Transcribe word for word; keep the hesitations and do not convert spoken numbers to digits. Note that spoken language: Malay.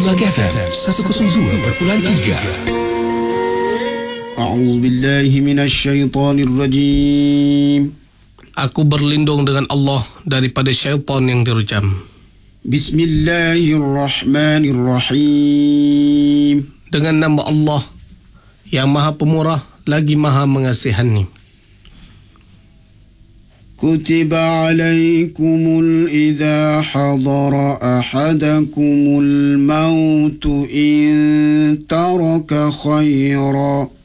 Semak F M seratus dua perpuluhan tiga. A'udzu billahi minasy syaithanir rajim. Aku berlindung dengan Allah daripada syaitan yang direjam. Bismillahirrahmanirrahim. Dengan nama Allah yang Maha Pemurah lagi Maha Mengasihani. Kutiba alaikumul idza hadara ahadakumul mautu in taraka khaira